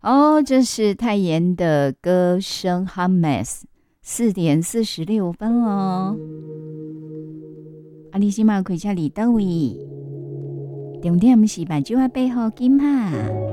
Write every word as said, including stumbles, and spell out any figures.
哦，这是泰妍的歌声 Hummus， 四点四十六分哦。啊，你今晚开车离倒位？重点是目睭啊背后紧哈。